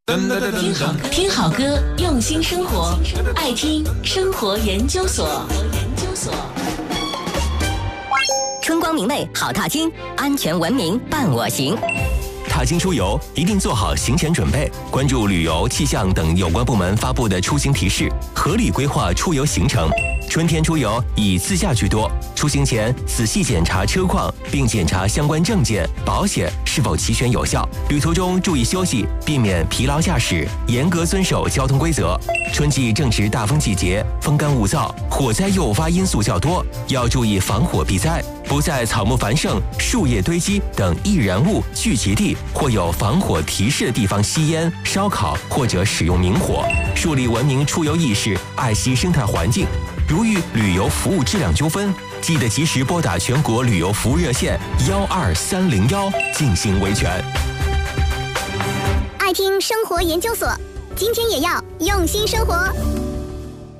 听好歌，用心生活，爱听生活研究所。 春光明媚好踏青，安全文明伴我行。 踏青出游一定做好行前准备，关注旅游、气象等有关部门发布的出行提示，合理规划出游行程。春天出游以自驾居多，出行前仔细检查车况，并检查相关证件、保险是否齐全有效。旅途中注意休息，避免疲劳驾驶，严格遵守交通规则。春季正值大风季节，风干物燥，火灾诱发因素较多，要注意防火避灾，不在草木繁盛、树叶堆积等易燃物聚集地或有防火提示的地方吸烟、烧烤或者使用明火，树立文明出游意识，爱惜生态环境。如遇旅游服务质量纠纷，记得及时拨打全国旅游服务热线12301进行维权。 爱听生活研究所，今天也要用心生活。